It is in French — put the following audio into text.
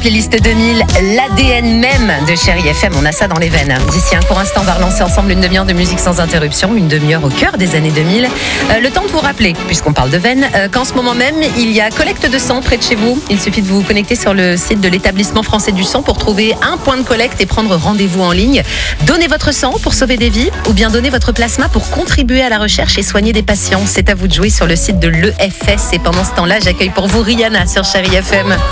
playlist 2000, l'ADN même de Chérie FM. On a ça dans les veines. D'ici un court instant, on va relancer ensemble une demi-heure de musique sans interruption, une demi-heure au cœur des années 2000. Le temps de vous rappeler, puisqu'on parle de veines, qu'en ce moment même, il y a collecte de sang près de chez vous. Il suffit de vous connecter sur le site de l'établissement français du sang pour trouver un point de collecte et prendre rendez-vous en ligne. Donnez votre sang pour sauver des vies ou bien donnez votre plasma pour contribuer à la recherche et soigner des patients. C'est à vous de jouer sur le site de l'EFS. Et pendant ce temps-là, j'accueille pour vous Rihanna sur Chérie FM.